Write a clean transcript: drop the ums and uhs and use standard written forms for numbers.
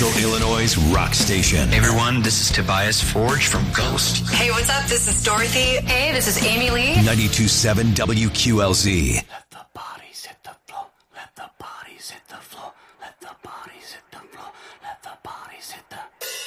Central Illinois' rock station. Hey everyone, this is Tobias Forge from Ghost. Hey, what's up? This is Dorothy. Hey, this is Amy Lee. 92.7 WQLZ. Let the bodies hit the floor. Let the bodies hit the floor. Let the bodies hit the floor. Let the bodies hit the